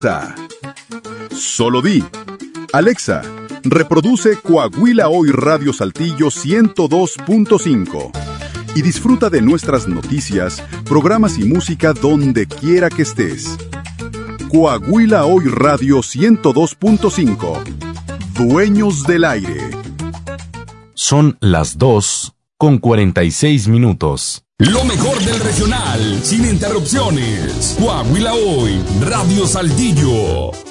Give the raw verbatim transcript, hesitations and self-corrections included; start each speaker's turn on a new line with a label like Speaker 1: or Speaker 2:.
Speaker 1: Solo di, Alexa, reproduce Coahuila Hoy Radio Saltillo ciento dos punto cinco y disfruta de nuestras noticias, programas y música donde quiera que estés. Coahuila Hoy Radio ciento dos punto cinco. Dueños del aire.
Speaker 2: Son las dos con cuarenta y seis minutos.
Speaker 3: Lo mejor del regional, sin interrupciones. Coahuila Hoy, Radio Saltillo.